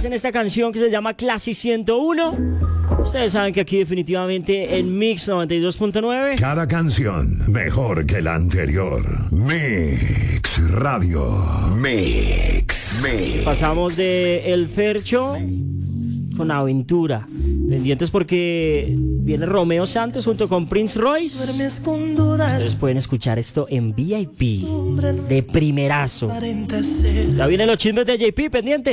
en esta canción que se llama Classic 101. Ustedes saben que aquí definitivamente en Mix 92.9 cada canción mejor que la anterior. Mix Radio. Mix. pasamos de El Fercho con Aventura. Pendientes porque viene Romeo Santos junto con Prince Royce. Ustedes pueden escuchar esto en VIP de primerazo. Ya vienen los chismes de JP, pendiente.